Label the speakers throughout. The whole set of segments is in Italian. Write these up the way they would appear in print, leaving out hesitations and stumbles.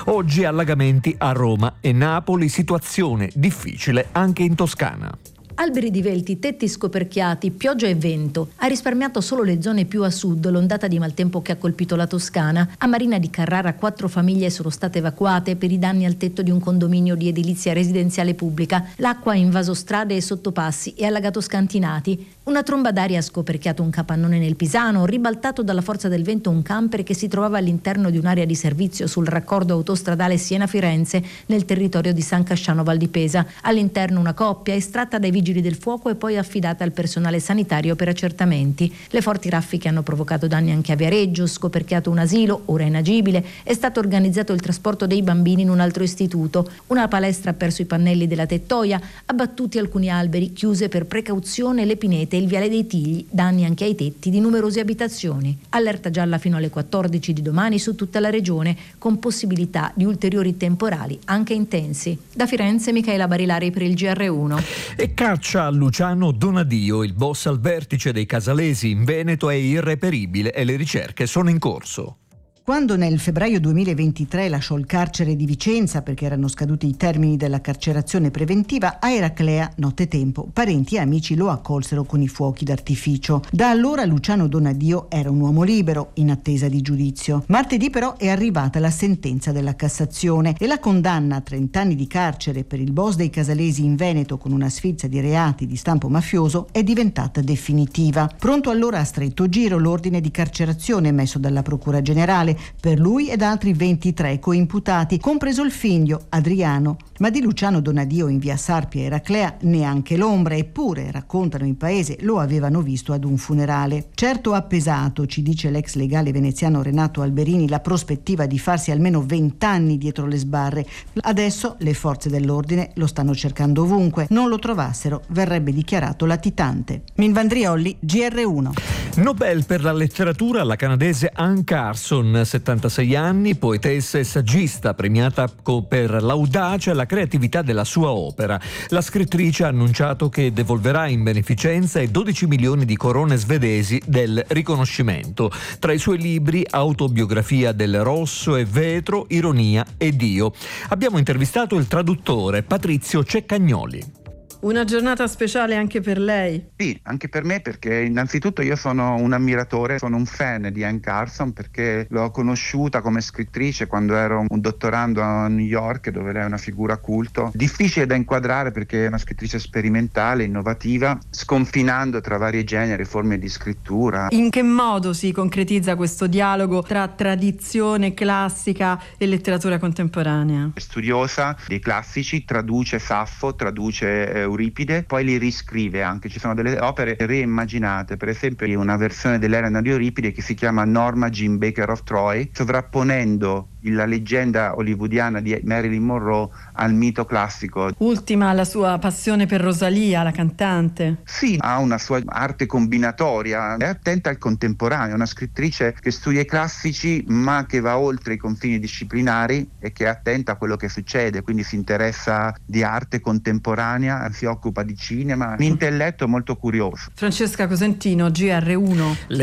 Speaker 1: Oggi allagamenti a Roma e Napoli, situazione difficile anche in Toscana.
Speaker 2: Alberi divelti, tetti scoperchiati, pioggia e vento. Ha risparmiato solo le zone più a sud l'ondata di maltempo che ha colpito la Toscana. A Marina di Carrara 4 famiglie sono state evacuate per i danni al tetto di un condominio di edilizia residenziale pubblica. L'acqua ha invaso strade e sottopassi e allagato scantinati. Una tromba d'aria ha scoperchiato un capannone nel Pisano, ribaltato dalla forza del vento un camper che si trovava all'interno di un'area di servizio sul raccordo autostradale Siena-Firenze nel territorio di San Casciano Val di Pesa. All'interno una coppia estratta dai vigili del fuoco e poi affidata al personale sanitario per accertamenti. Le forti raffiche hanno provocato danni anche a Viareggio, scoperchiato un asilo, ora inagibile, è stato organizzato il trasporto dei bambini in un altro istituto. Una palestra ha perso i pannelli della tettoia, abbattuti alcuni alberi, chiuse per precauzione le pinete e il viale dei Tigli, danni anche ai tetti di numerose abitazioni. Allerta gialla fino alle 14 di domani su tutta la regione, con possibilità di ulteriori temporali anche intensi. Da Firenze Michaela Barilari per il GR1.
Speaker 1: E caccia a Luciano Donadio, il boss al vertice dei Casalesi in Veneto è irreperibile e le ricerche sono in corso.
Speaker 3: Quando nel febbraio 2023 lasciò il carcere di Vicenza perché erano scaduti i termini della carcerazione preventiva, a Eraclea, nottetempo, parenti e amici lo accolsero con i fuochi d'artificio. Da allora Luciano Donadio era un uomo libero, in attesa di giudizio. Martedì però è arrivata la sentenza della Cassazione e la condanna a 30 anni di carcere per il boss dei Casalesi in Veneto con una sfilza di reati di stampo mafioso è diventata definitiva. Pronto allora a stretto giro l'ordine di carcerazione emesso dalla Procura Generale per lui ed altri 23 coimputati, compreso il figlio Adriano. Ma di Luciano Donadio in via Sarpi a Eraclea neanche l'ombra, eppure, raccontano in paese, lo avevano visto ad un funerale. Certo ha pesato, ci dice l'ex legale veneziano Renato Alberini, la prospettiva di farsi almeno 20 anni dietro le sbarre. Adesso le forze dell'ordine lo stanno cercando ovunque. Non lo trovassero, verrebbe dichiarato latitante. Minvandriolli, GR1.
Speaker 1: Nobel per la letteratura alla canadese Anne Carson, 76 anni, poetessa e saggista, premiata per l'audacia e la creatività della sua opera. La scrittrice ha annunciato che devolverà in beneficenza 12 milioni di corone svedesi del riconoscimento. Tra i suoi libri Autobiografia del Rosso e Vetro, Ironia e Dio. Abbiamo intervistato il traduttore Patrizio Ceccagnoli.
Speaker 4: Una giornata speciale anche per lei?
Speaker 5: Sì, anche per me, perché innanzitutto io sono un ammiratore, sono un fan di Anne Carson, perché l'ho conosciuta come scrittrice quando ero un dottorando a New York, dove lei è una figura culto. Difficile da inquadrare perché è una scrittrice sperimentale, innovativa, sconfinando tra vari generi, forme di scrittura.
Speaker 4: In che modo si concretizza questo dialogo tra tradizione classica e letteratura contemporanea?
Speaker 5: È studiosa dei classici, traduce Saffo, traduce Euripide, poi li riscrive anche. Ci sono delle opere reimmaginate, per esempio una versione dell'Elena di Euripide che si chiama Norma Jean Baker of Troy, sovrapponendo la leggenda hollywoodiana di Marilyn Monroe al mito classico.
Speaker 4: Ultima la sua passione per Rosalia, la cantante.
Speaker 5: Sì, ha una sua arte combinatoria, è attenta al contemporaneo, è una scrittrice che studia i classici ma che va oltre i confini disciplinari e che è attenta a quello che succede, quindi si interessa di arte contemporanea, si occupa di cinema, un intelletto molto curioso.
Speaker 4: Francesca Cosentino, GR1.
Speaker 1: Le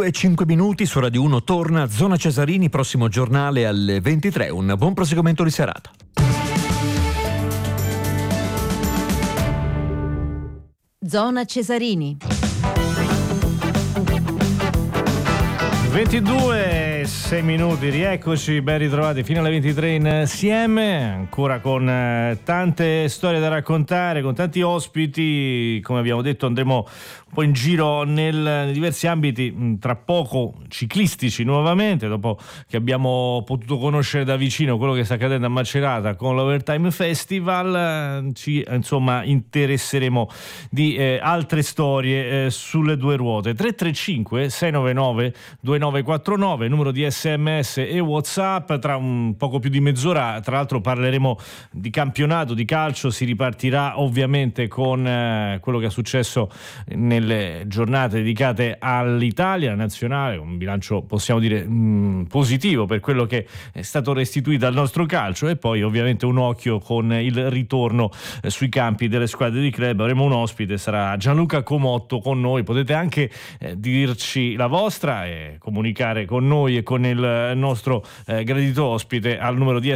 Speaker 1: 22:05 su Radio 1 torna Zona Cesarini, prossimo giornale alle 23. Un buon proseguimento di serata.
Speaker 2: Zona Cesarini.
Speaker 6: 22:06, rieccoci, ben ritrovati fino alle 23 insieme, ancora con tante storie da raccontare, con tanti ospiti. Come abbiamo detto andremo un po' in giro nei diversi ambiti, tra poco ciclistici nuovamente, dopo che abbiamo potuto conoscere da vicino quello che sta accadendo a Macerata con l'Overtime Festival. Ci interesseremo di altre storie sulle due ruote. 335 699 2949, numero di SMS e WhatsApp. Tra un poco più di mezz'ora, tra l'altro, parleremo di campionato di calcio. Si ripartirà ovviamente con quello che è successo nelle giornate dedicate all'Italia nazionale, un bilancio possiamo dire positivo per quello che è stato restituito al nostro calcio, e poi ovviamente un occhio con il ritorno sui campi delle squadre di club. Avremo un ospite, sarà Gianluca Comotto con noi. Potete anche dirci la vostra e comunicare con noi e con il nostro gradito ospite al numero di